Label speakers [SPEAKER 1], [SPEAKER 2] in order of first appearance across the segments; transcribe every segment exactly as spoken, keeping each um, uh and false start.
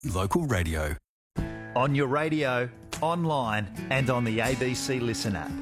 [SPEAKER 1] Local radio.
[SPEAKER 2] On your radio, online and on the A B C Listen app.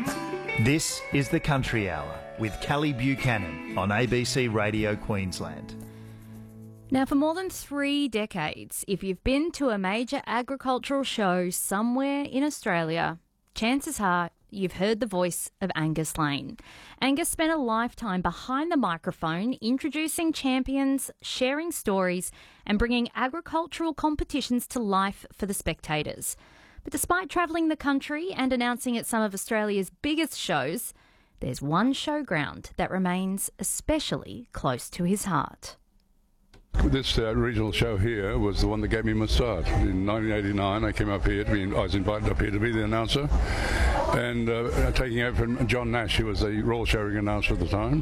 [SPEAKER 2] This is the Country Hour with Callie Buchanan on A B C Radio Queensland.
[SPEAKER 3] Now, for more than three decades, if you've been to a major agricultural show somewhere in Australia, chances are you've heard the voice of Angus Lane. Angus spent a lifetime behind the microphone, introducing champions, sharing stories, and bringing agricultural competitions to life for the spectators. But despite travelling the country and announcing at some of Australia's biggest shows, there's one showground that remains especially close to his heart.
[SPEAKER 4] This uh, regional show here was the one that gave me my start. In nineteen eighty-nine, I came up here to be, I was invited up here to be the announcer, and uh, taking over from John Nash, who was the Royal Showing announcer at the time.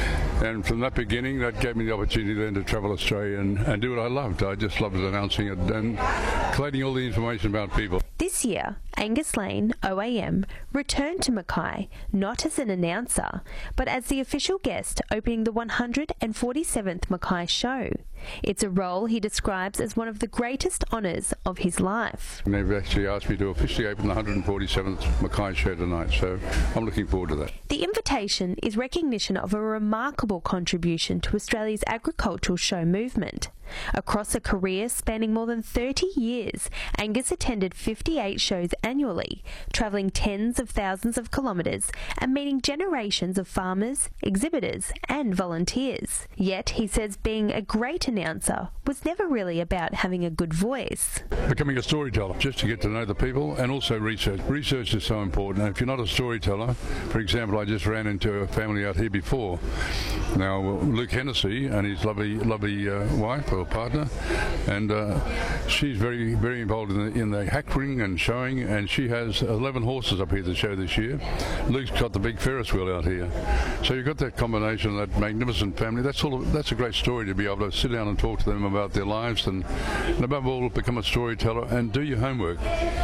[SPEAKER 4] And from that beginning, that gave me the opportunity then to travel Australia and, and do what I loved. I just loved announcing it and collating all the information about people.
[SPEAKER 5] This year, Angus Lane, O A M, returned to Mackay not as an announcer, but as the official guest opening the one hundred forty-seventh Mackay show. It's a role he describes as one of the greatest honours of his life.
[SPEAKER 4] And they've actually asked me to officially open the one hundred forty-seventh Mackay show tonight, so I'm looking forward to that.
[SPEAKER 5] The invitation is recognition of a remarkable contribution to Australia's agricultural show movement. Across a career spanning more than thirty years, Angus attended fifty-eight shows annually, travelling tens of thousands of kilometres and meeting generations of farmers, exhibitors and volunteers. Yet, he says being a great announcer was never really about having a good voice.
[SPEAKER 4] Becoming a storyteller, just to get to know the people, and also research. Research is so important. If you're not a storyteller, for example, I just ran into a family out here before. Now, Luke Hennessy and his lovely, lovely uh, wife or partner, and uh, she's very, very involved in the, in the hackering and showing, and she has eleven horses up here to show this year. Luke's got the big Ferris wheel out here. So you've got that combination, that magnificent family. That's all. That's a great story to be able to sit down and talk to them about their lives, and, and above all, become a storyteller and do your homework.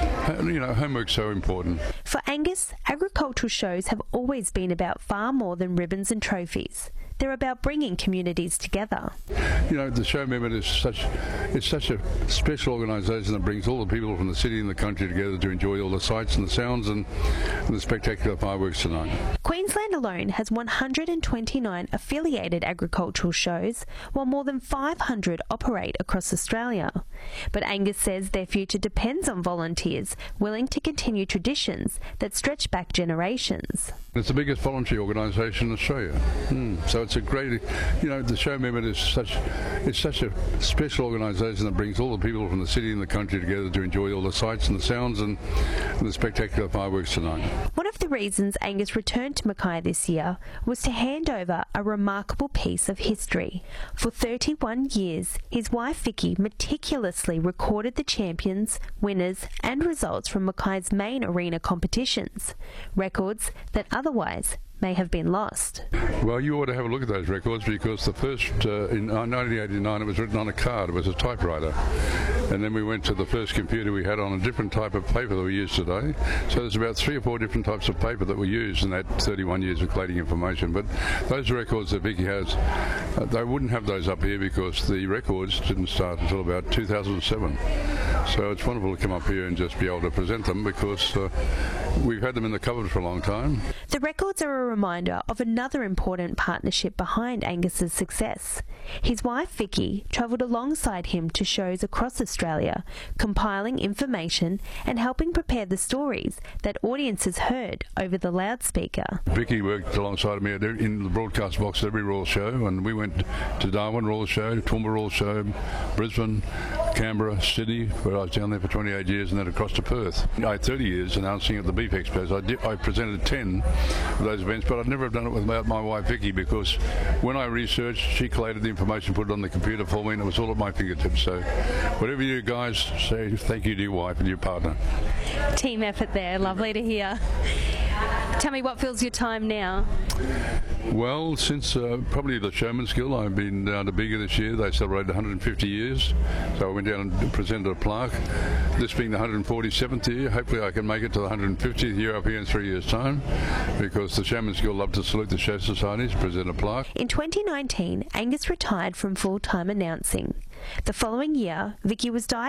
[SPEAKER 4] You know, homework's so important.
[SPEAKER 5] For Angus, agricultural shows have always been about far more than ribbons and trophies. They're about bringing communities together.
[SPEAKER 4] You know, the show movement is such, it's such a special organisation that brings all the people from the city and the country together to enjoy all the sights and the sounds and, and the spectacular fireworks tonight.
[SPEAKER 5] Queensland alone has one hundred twenty-nine affiliated agricultural shows, while more than five hundred operate across Australia. But Angus says their future depends on volunteers willing to continue traditions that stretch back generations.
[SPEAKER 4] It's the biggest voluntary organisation in Australia. Mm. So it's a great, you know, the show movement is such, it's such a special organisation that brings all the people from the city and the country together to enjoy all the sights and the sounds and, and the spectacular fireworks tonight.
[SPEAKER 5] One of the reasons Angus returned to Mackay this year was to hand over a remarkable piece of history. For thirty-one years, his wife Vicky meticulously recorded the champions, winners and results from Mackay's main arena competitions, records that otherwise may have been lost.
[SPEAKER 4] Well, you ought to have a look at those records, because the first, uh, in nineteen eighty-nine, it was written on a card. It was a typewriter. And then we went to the first computer we had on a different type of paper that we use today. So there's about three or four different types of paper that we used in that thirty-one years of collating information. But those records that Vicky has, uh, they wouldn't have those up here because the records didn't start until about two thousand seven. So it's wonderful to come up here and just be able to present them, because uh, we've had them in the cupboard for a long time.
[SPEAKER 5] The records are a reminder of another important partnership behind Angus's success. His wife Vicky travelled alongside him to shows across Australia, compiling information and helping prepare the stories that audiences heard over the loudspeaker.
[SPEAKER 4] Vicky worked alongside me in the broadcast box at every Royal Show, and we went to Darwin Royal Show, Toowoomba Royal Show, Brisbane, Canberra, Sydney, where I was down there for twenty-eight years, and then across to Perth. I had thirty years announcing at the Beef Expos. I, did, I presented ten of those events, but I'd never have done it without my wife Vicky, because when I researched, she collated the information, put it on the computer for me, and it was all at my fingertips. So whatever you guys say, thank you to your wife and your partner.
[SPEAKER 5] Team effort there, lovely to hear. Tell me, what fills your time now?
[SPEAKER 4] Well, since uh, probably the Showman's Guild, I've been down to Bega this year. They celebrated one hundred fifty years, so I went down and presented a plaque. This being the one hundred forty-seventh year, hopefully I can make it to the one hundred fiftieth year up here in three years' time, because the Showman's Guild love to salute the show societies, present a plaque.
[SPEAKER 5] In twenty nineteen, Angus retired from full-time announcing. The following year, Vicky was diagnosed